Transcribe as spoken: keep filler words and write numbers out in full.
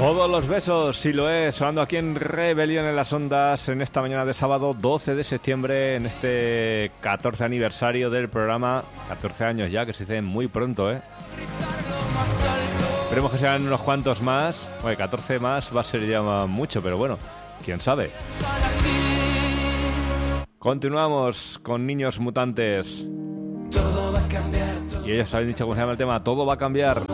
Todos los besos, si lo es, sonando aquí en Rebelión en las Ondas en esta mañana de sábado doce de septiembre, en este catorce aniversario del programa. catorce años ya, que se dice muy pronto, ¿eh? Esperemos que sean unos cuantos más. Bueno, catorce más va a ser ya mucho, pero bueno, quién sabe. Continuamos con Niños Mutantes. Y ellos habían dicho cómo se llama el tema, Todo va a cambiar.